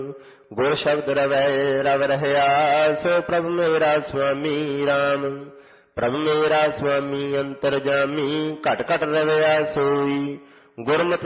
ਗੁਰ ਸ਼ਬਦ ਰਵੈ ਰਵ ਰਹਿਆ ਸੋ ਪ੍ਰਭ ਮੇਰਾ ਸੁਆਮੀ ਰਾਮ। ਪ੍ਰਭ ਮੇਰਾ ਸੁਆਮੀ ਅੰਤਰਜਾਮੀ ਘਟ ਘਟ ਰਵਿਆ ਸੋਈ। ਗੁਰਮਤਿ